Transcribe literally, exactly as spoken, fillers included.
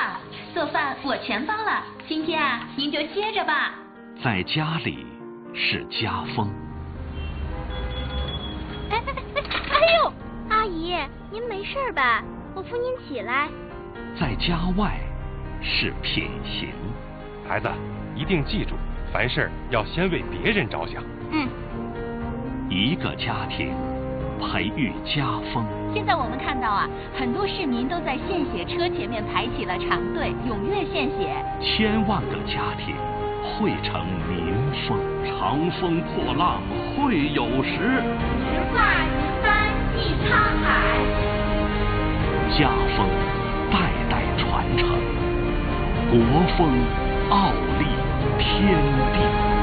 爸，做饭我全包了，今天啊，您就歇着吧。 在家里是家风。 哎哎哎！哎呦，阿姨，您没事吧？我扶您起来。 在家外是品行。 孩子，一定记住，凡事要先为别人着想。 嗯。 一个家庭培育家风。 现在我们看到啊，很多市民都在献血车前面排起了长队，踊跃献血。 千万个家庭汇成民风，长风破浪会有时。 直挂直帆济沧海。 家风代代传承，国风傲立天地。